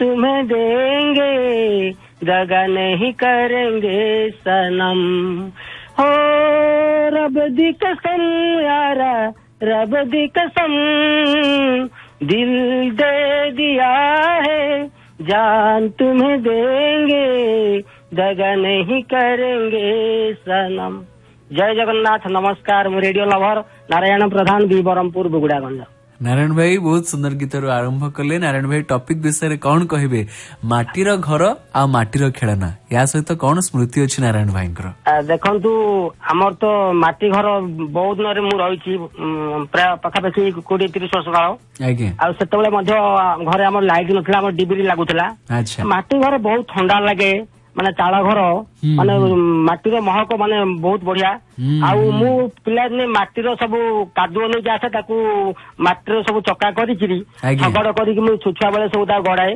तुम्हें देंगे, दगा नहीं करेंगे सनम। हो रब दी कसम यारा, रब दी कसम, दिल दे दिया है, जान तुम्हें देंगे, दगा नहीं करेंगे सनम। जय जगन्नाथ। नमस्कार। मु रेडियो लवर नारायण प्रधान बी बरमपुर बुगुड़ागंज। नारायण भाई बहुत सुंदर गीत आरंभ कले। नारायण भाई टॉपिक विषय कौन कहे? माटीर घर आ माटीर खेलना, या सहित कौन स्मृति अच्छी नारायण भाई? देखु आमर तो माटी घर बहुत दिन मु रही प्राय पाखापाखि 20-30 वर्ष काल। से घरे आम लाइट ना, डिबिरी लगुला। माटी घर बहुत ठंडा लगे, माने चाल घर माने माटीर महक माने बहुत बढ़िया। आउ मु पिला दिने माटीर सब कादुओ नहीं आसे, ताकू माटीर सब चक्का करिकिरी झगड़ करिकि मु छुआ बेले सब गड़ाए।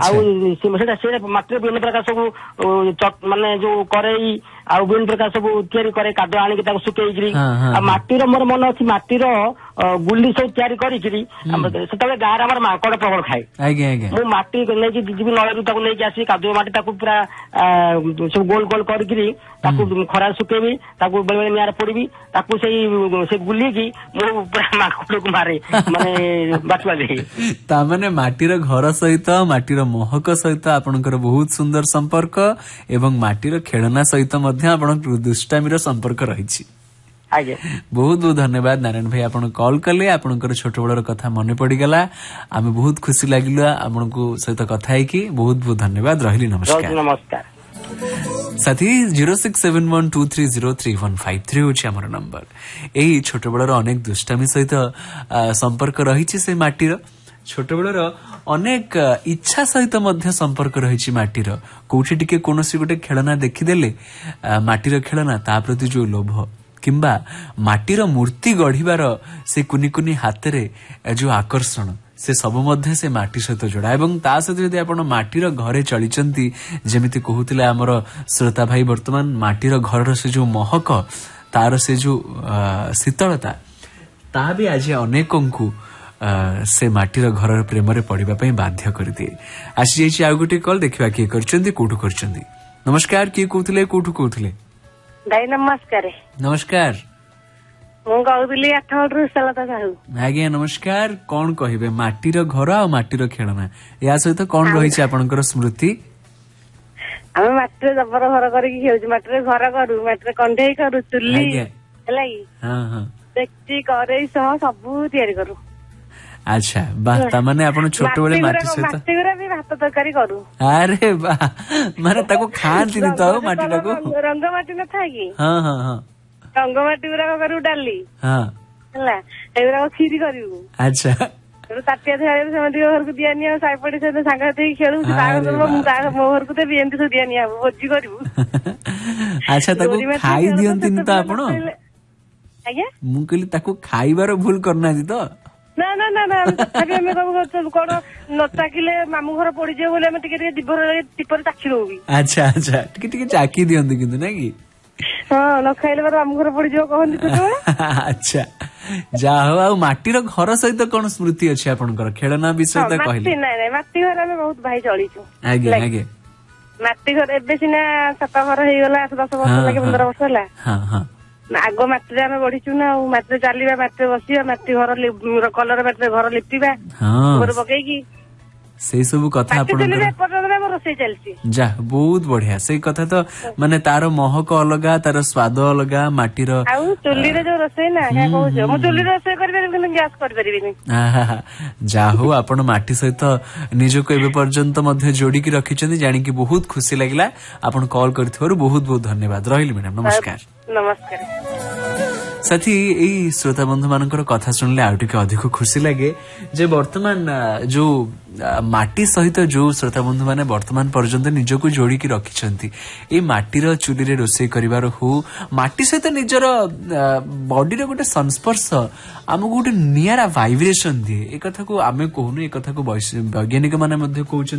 माटीर विभिन्न प्रकार सब माने जो करई आउ विभिन्न प्रकार सब तैयारी करे, कादुआ आनिक सुखेई। माटीर मोर मन अच्छी माटीर गुली सब तैयारी करिकिरी से गाँव आम माकड़ प्रबल खाए। मु माटी नहीं जीवी नलू नहीं आसी कादुआ माटी पूरा सब गोल गोल करिकिरी खरा सुखेबी, बेले बेले निआर पड़ी से गुली की मु पूरा माकड़ को मारे माने बाटुआ दे। तामाने माटीर घर सहित माटीर महक सहित आपनकर बहुत सुंदर संपर्क एवं माटीर खेलना सहित दुष्टामीर संपर्क रही। बहुत बहुत धन्यवाद नारायण भाई, आपन कॉल कले, आपनकर छोट बड़र कथा मन पड़गला, आमे बहुत खुशी लागिला आपनको सहित कथा है। बहुत बहुत धन्यवाद, रहिली। नमस्कार। नमस्कार साथी। 0671230315 होछि हमर नंबर। एही छोट बड़र अनेक दुष्टामी सहित संपर्क रही से माटीर, छोट बड़र अनेक इच्छा सहित मध्य संपर्क रही माटीर। कोठी टिके कोनोसी गोटे खेलना देखिदेले माटीर खेलना, ता प्रति जो लोभ किंबा माटीर मूर्ति गढ़िबार से कुनी कुनी हातरे जो आकर्षण, से सब मध्य से माटी सहित जोड़ा। एवं ता सहित यदि आपण माटीर घरे चलीचंती, जेमिति कहूतिले हमर श्रोता भाई, वर्तमान माटीर घर से जो महक, तार से जो शीतलता, ता भी आज अनेकंकु से माटीर घर प्रेम रे पड़िबा पई बाध्य कर दिए। आसी जाइछि आ गोटे कॉल, देखिबा किए करचंदी, कोठु करचंदी। नमस्कार, किए कहूतिले, कोठु कहूतिले? भाई नमस्कार। नमस्कार। मु कहूतिली आठवडरू सलता साहू। आज्ञा नमस्कार। कौन कहिबे माटीर घर आ माटीर खेलना, या सहित कौन रहिछि आपनकर स्मृति? आमे माटीर जबर घर करिकि खेलु, माटीर घर करू, माटीर कंढेई करू, चुल्ली हैला कि हां हां देखि करे सह सब तयारी करू। अच्छा वाह, तामाने आपण छोट बेले माटी सहित माटी गुरा भी भात तरकारी करू। अरे वाह, माने ताको खानती नि तो माटी ताको रंग माटी न था कि? हां हां हां रंग माटी गुरा करू डाली। हां हैला एगुरा खीरी करू। अच्छा ताटिया धरे सेमती घर को दिया निया, साई पड़ी से सांगा देई खेलू, तार मो घर को ते एमती से दिया निया भोजी करू। अच्छा ताको खाई दियंती नि त आपण? आज्ञा मु कहली ताको खाइबार भूल करना दी तो? ना ना ना ना तथापि आमे कौन न चाकिले मामू घर पड़ी जाए बोले आमे टिके जीभर टिपर चाखी दऊ भी। अच्छा अच्छा टिके चाकी दियंती किंतु ना कि? हां न खाइले बार मामू घर पड़ी जाओ कहंती तो। अच्छा जा हो। आ माटीर घर सहित कोन स्मृति अछि आपनकर खेलना विषय त कहले? नहीं नहीं माटी घर आमे बहुत भाई चली छु। आगे आगे माटी घर एबे सिना छपा घर हे गला 8-10 वर्ष लागे 15 वर्ष होला। हां हां आग माटी आमे बढ़ीचु ना, माटी चलिबा, माटी बसिबा, माटी घर कलर माटी घर लिपिबा घर पकेकी से सब कथा जा बहुत बढ़िया। से कथा तो माने तार महक अलगा, तार स्वाद अलगा माटीर। चुली रे जो रोषेई ना क्या कहूछ, मु चुली रे रोषेई करि परिबे किंतु गैस करि परिबिनी। जा हो आपण माटी सहित निजको एबे पर्यंत मध्ये जोडी की रखिछन्ती, जानि कि बहुत खुशी लागिला। आपण कॉल करथिबारु बहुत बहुत धन्यवाद। रहिली मैडम, नमस्कार। नमस्कार। साथी यही श्रोता बंधु मानकर कथा सुनले आउ टिके अधिक खुशी लगे जे वर्तमान जो माटी सहित जो श्रोता बंधु माने वर्तमान पर्यंत निजको जोड़ी की रखिछन्ती, ए माटीर चुली रे रोषेई करिवार हो, माटी सहित निजर बॉडी रे गोटे संस्पर्श हमको गोटे नियारा वाइब्रेशन दिए। ए कथा को आमे कहूनु, ए कथा को वैज्ञानिक माने मध्ये कहउछन